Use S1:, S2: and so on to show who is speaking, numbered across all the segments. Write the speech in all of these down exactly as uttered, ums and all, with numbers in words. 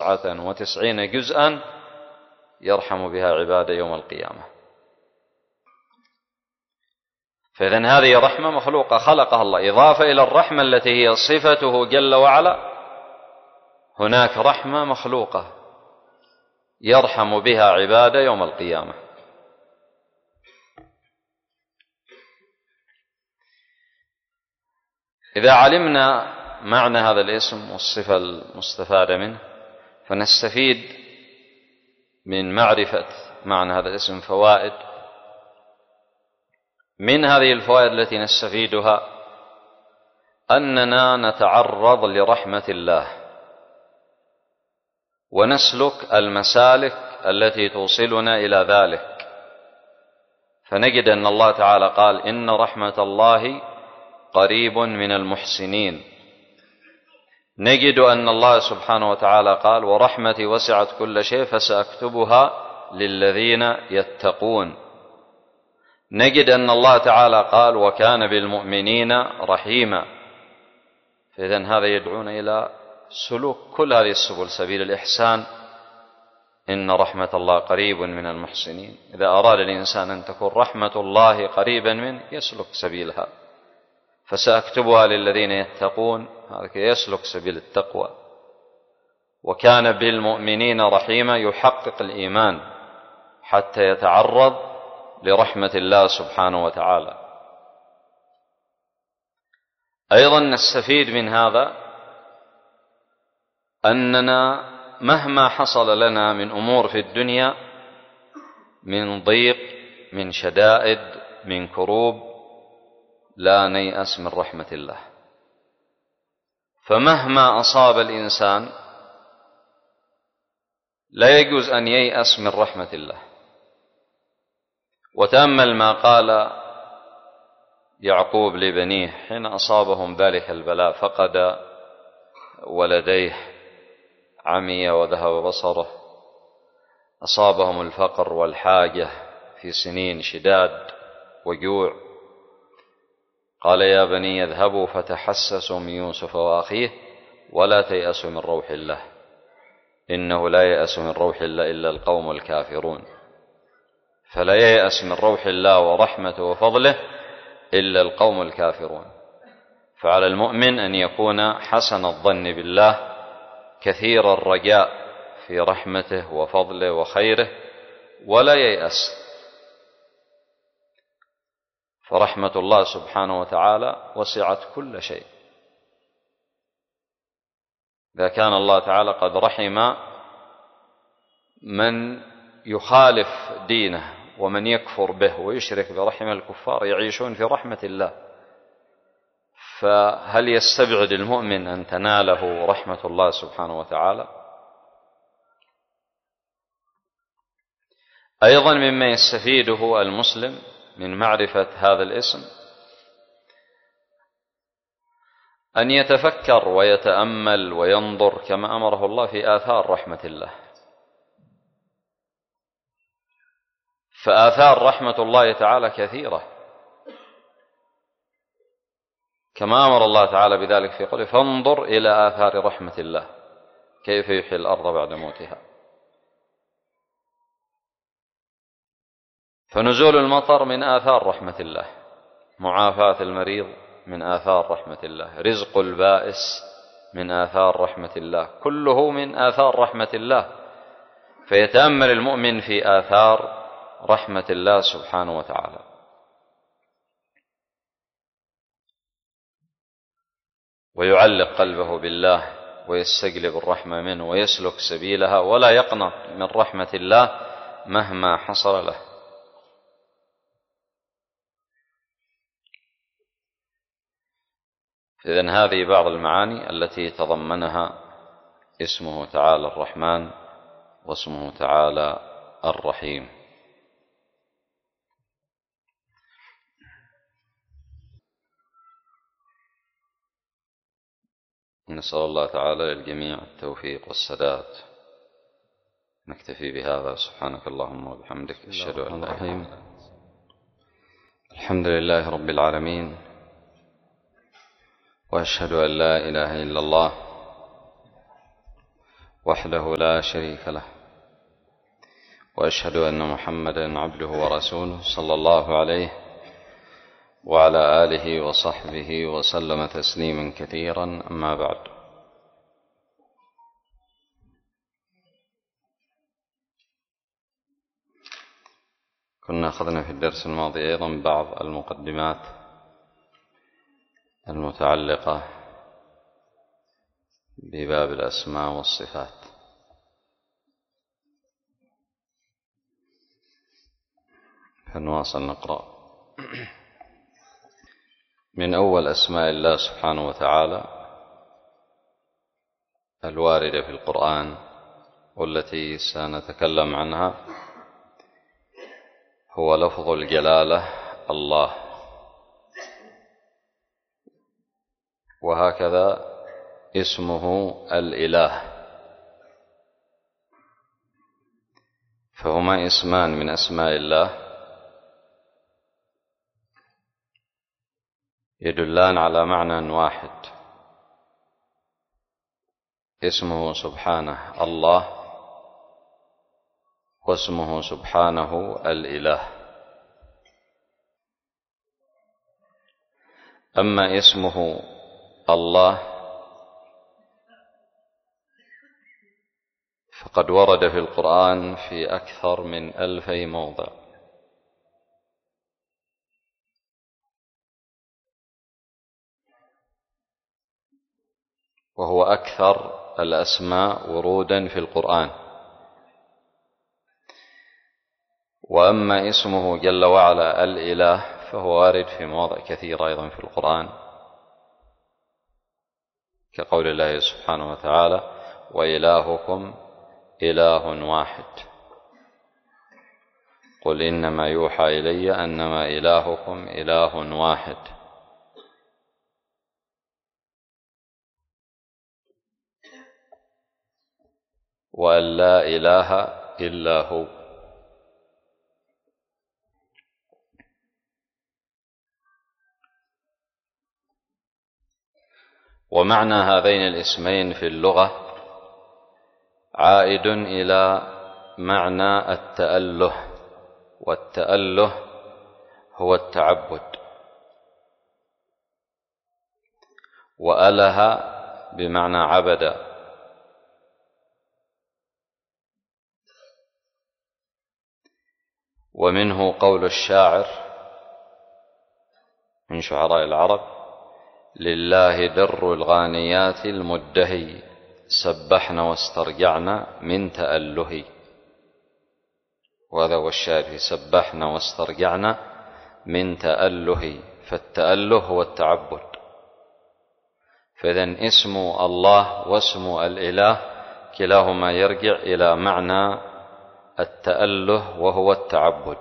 S1: تسعة وتسعين جزءا يرحم بها عباده يوم القيامة. فإذن هذه رحمة مخلوقة خلقها الله، إضافة إلى الرحمة التي هي صفته جل وعلا، هناك رحمة مخلوقة يرحم بها عباده يوم القيامة. إذا علمنا معنى هذا الاسم والصفة المستفادة منه، فنستفيد من معرفة معنى هذا الاسم فوائد. من هذه الفوائد التي نستفيدها أننا نتعرض لرحمة الله ونسلك المسالك التي توصلنا إلى ذلك، فنجد أن الله تعالى قال إن رحمة الله قريب من المحسنين. نجد أن الله سبحانه وتعالى قال ورحمتي وسعت كل شيء فسأكتبها للذين يتقون. نجد أن الله تعالى قال وكان بالمؤمنين رحيما. فإذن هذا يدعونا إلى سلوك كل هذه السبل، سبيل الإحسان. إن رحمة الله قريب من المحسنين. إذا أراد الإنسان أن تكون رحمة الله قريبا منه يسلك سبيلها، فسأكتبها للذين يتقون، هذا يسلك سبيل التقوى. وكان بالمؤمنين رحيما، يحقق الإيمان حتى يتعرض لرحمة الله سبحانه وتعالى. أيضا نستفيد من هذا أننا مهما حصل لنا من أمور في الدنيا، من ضيق، من شدائد، من كروب، لا نيأس من رحمة الله. فمهما أصاب الإنسان لا يجوز أن ييأس من رحمة الله. وتأمل ما قال يعقوب لبنيه حين أصابهم ذلك البلاء، فقد ولديه، عمي وذهب بصره، أصابهم الفقر والحاجة في سنين شداد وجوع. قال يا بني اذهبوا فتحسسوا من يوسف وأخيه ولا تيأسوا من روح الله إنه لا ييأس من روح الله إلا القوم الكافرون. فلا ييأس من روح الله ورحمته وفضله إلا القوم الكافرون. فعلى المؤمن أن يكون حسن الظن بالله، كثير الرجاء في رحمته وفضله وخيره، ولا ييأس. فرحمة الله سبحانه وتعالى وسعت كل شيء. إذا كان الله تعالى قد رحم من يخالف دينه ومن يكفر به ويشرك برحم الكفار يعيشون في رحمة الله، فهل يستبعد المؤمن أن تناله رحمة الله سبحانه وتعالى؟ أيضا مما يستفيده المسلم من معرفة هذا الاسم أن يتفكر ويتأمل وينظر كما أمره الله في آثار رحمة الله. فآثار رحمة الله تعالى كثيرة، كما أمر الله تعالى بذلك في قوله فانظر إلى آثار رحمة الله كيف يحيي الأرض بعد موتها. فنزول المطر من آثار رحمة الله، معافاة المريض من آثار رحمة الله، رزق البائس من آثار رحمة الله، كله من آثار رحمة الله. فيتأمل المؤمن في آثار رحمة الله سبحانه وتعالى. ويعلق قلبه بالله ويستجلب الرحمة منه ويسلك سبيلها، ولا يقنط من رحمة الله مهما حصل له. إذن هذه بعض المعاني التي تضمنها اسمه تعالى الرحمن واسمه تعالى الرحيم. نسأل الله تعالى للجميع التوفيق والسداد. نكتفي بهذا. سبحانك اللهم وبحمدك، أشهد أن لا إله إلا أنت. الحمد لله رب العالمين، وأشهد أن لا إله إلا الله وحده لا شريك له، وأشهد أن محمدا عبده ورسوله صلى الله عليه وعلى آله وصحبه وسلم تسليما كثيرا. أما بعد، كنا أخذنا في الدرس الماضي أيضا بعض المقدمات المتعلقة بباب الأسماء والصفات. فنواصل نقرأ من أول أسماء الله سبحانه وتعالى الواردة في القرآن والتي سنتكلم عنها هو لفظ الجلالة الله، وهكذا اسمه الإله، فهما اسمان من أسماء الله يدلان على معنى واحد، اسمه سبحانه الله واسمه سبحانه الإله. أما اسمه الله فقد ورد في القرآن في أكثر من ألفي موضع، وهو أكثر الأسماء ورودا في القرآن. وأما اسمه جل وعلا الإله فهو وارد في مواضع كثيرة أيضا في القرآن، كقول الله سبحانه وتعالى: وإلهكم إله واحد، قل إنما يوحى إلي أنما إلهكم إله واحد. وأن لا إله إلا هو. ومعنى هذين الاسمين في اللغة عائد إلى معنى التأله، والتأله هو التعبد، وأله بمعنى عبد. ومنه قول الشاعر من شعراء العرب: لله در الغانيات المدهي، سبحنا واسترجعنا من تأله. وهذا هو الشاعر: سبحنا واسترجعنا من تأله. فالتأله هو التعبد. فإذن اسم الله واسم الإله كلاهما يرجع إلى معنى التأله وهو التعبد.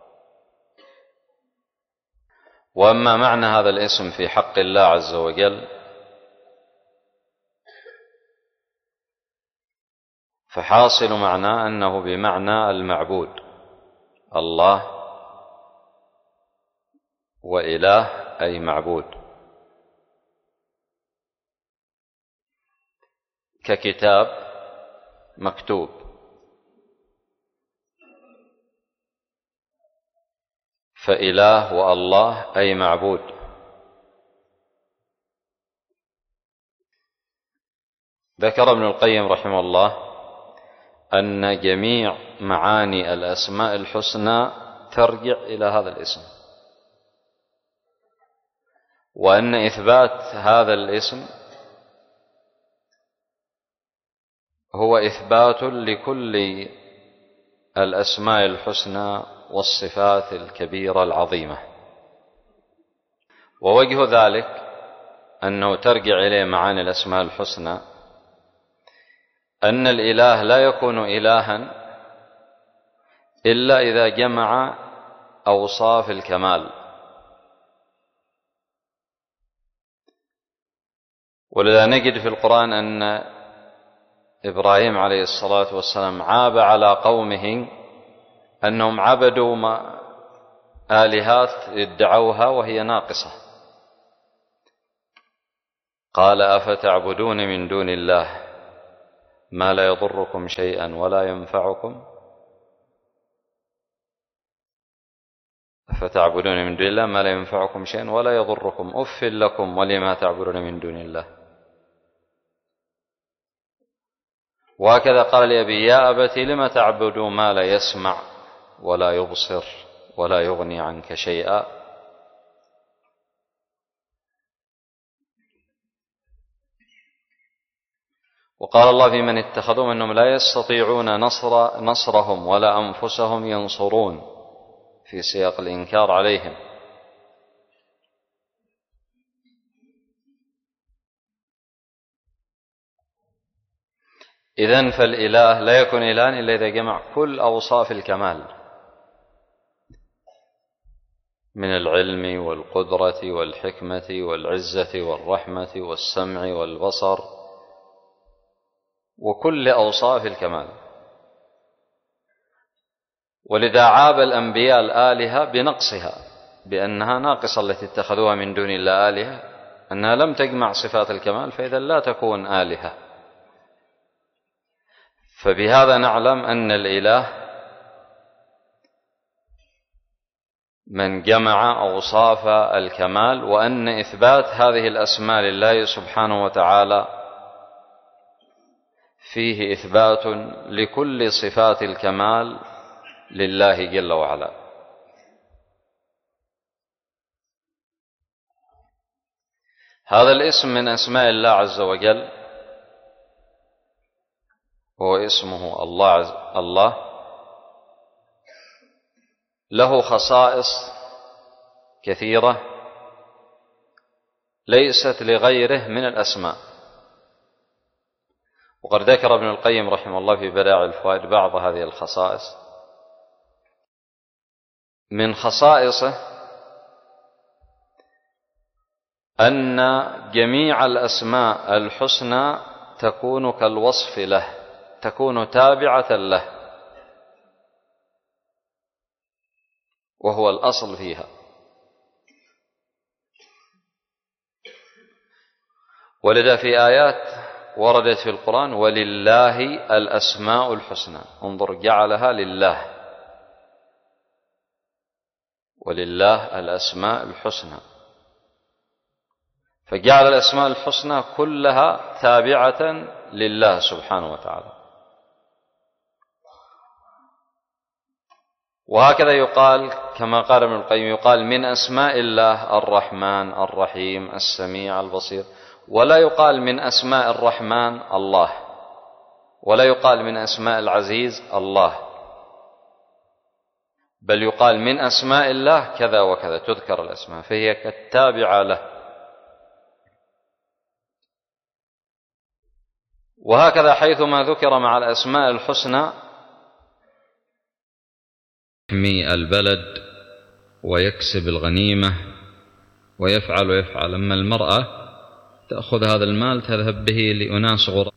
S1: وأما معنى هذا الاسم في حق الله عز وجل فحاصل معناه أنه بمعنى المعبود، الله وإله أي معبود، ككتاب مكتوب، فإله والله أي معبود. ذكر ابن القيم رحمه الله أن جميع معاني الأسماء الحسنى ترجع إلى هذا الاسم، وأن إثبات هذا الاسم هو إثبات لكل الأسماء الحسنى والصفات الكبيرة العظيمة. ووجه ذلك أنه ترجع إليه معاني الأسماء الحسنى أن الإله لا يكون إلها إلا إذا جمع أوصاف الكمال. ولذا نجد في القرآن أن إبراهيم عليه الصلاة والسلام عاب على قومه أنهم عبدوا ما آلهات ادعوها وهي ناقصة. قال: أفتعبدون من دون الله ما لا يضركم شيئا ولا ينفعكم فتعبدون من دون الله ما لا ينفعكم شيئا ولا يضركم أف لكم ولما تعبدون من دون الله. وهكذا قال لأبي يا أبت لم تعبد ما لا يسمع ولا يبصر ولا يغني عنك شيئا. وقال الله في من اتخذوا أنهم لا يستطيعون نصر نصرهم ولا أنفسهم ينصرون في سياق الإنكار عليهم. إذن فالإله لا يكون إلها إلا إذا جمع كل أوصاف الكمال من العلم والقدرة والحكمة والعزة والرحمة والسمع والبصر وكل أوصاف الكمال. ولذا عاب الأنبياء الآلهة بنقصها بأنها ناقصة التي اتخذوها من دون الله آلهة، أنها لم تجمع صفات الكمال فإذا لا تكون آلهة. فبهذا نعلم أن الإله من جمع أوصاف الكمال، وأن إثبات هذه الأسماء لله سبحانه وتعالى فيه إثبات لكل صفات الكمال لله جل وعلا. هذا الاسم من أسماء الله عز وجل هو اسمه الله عز الله، له خصائص كثيرة ليست لغيره من الأسماء. وقد ذكر ابن القيم رحمه الله في بدائع الفوائد بعض هذه الخصائص. من خصائصه أن جميع الأسماء الحسنى تكون كالوصف له، تكون تابعة له، وهو الأصل فيها. ولذا في آيات وردت في القرآن ولله الأسماء الحسنى، انظر جعلها لله، ولله الأسماء الحسنى، فجعل الأسماء الحسنى كلها تابعة لله سبحانه وتعالى. وهكذا يقال كما قال ابن القيم، يقال من أسماء الله الرحمن الرحيم السميع البصير، ولا يقال من أسماء الرحمن الله، ولا يقال من أسماء العزيز الله، بل يقال من أسماء الله كذا وكذا، تذكر الأسماء فهي كالتابعة له. وهكذا حيثما ذكر مع الأسماء الحسنى يحمي البلد ويكسب الغنيمة ويفعل ويفعل، أما المرأة تأخذ هذا المال تذهب به لأناس غرباء